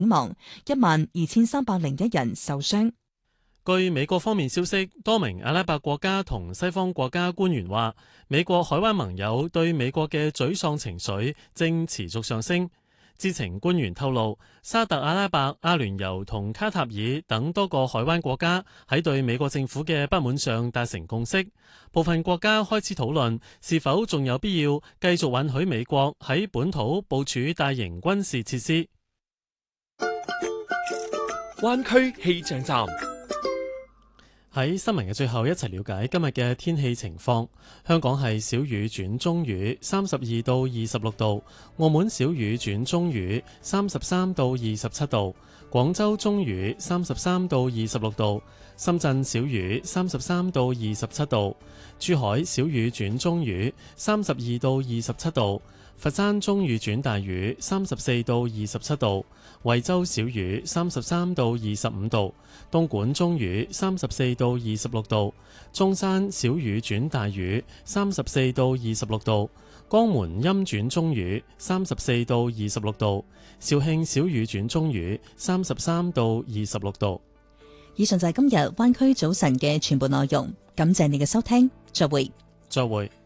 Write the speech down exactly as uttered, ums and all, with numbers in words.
亡，一萬二千三百零一人受傷。 據美國方面消息，多名阿拉伯國家同西方國家官員話，美國海灣盟友對美國嘅沮喪情緒正持續上升。知情官員透露，沙特阿拉伯、阿聯酋同卡塔爾等多個海灣國家喺對美國政府嘅不滿上達成共識，部分國家開始討論是否仲有必要繼續允許美國喺本土部署大型軍事設施。 灣區氣象站。 喺新聞嘅最後，一齊了解今日嘅天氣情況。香港係小雨轉中雨，三十二到二十六度；澳門小雨轉中雨，三十三到二十七度；廣州中雨，三十三到二十六度；深圳小雨，三十三到二十七度；珠海小雨轉中雨，三十二到二十七度；佛山中雨轉大雨，三十四到二十七度；惠州小雨，三十三到二十五度；東莞中雨，三十四到二十六度；中山小雨轉大雨，三十四到二十六度；江門陰轉中雨，三十四到二十六度；肇慶小雨轉中雨，三十三到二十六度。 以上就係今日灣區早晨嘅全部內容，感謝你嘅收聽，再會。 再會。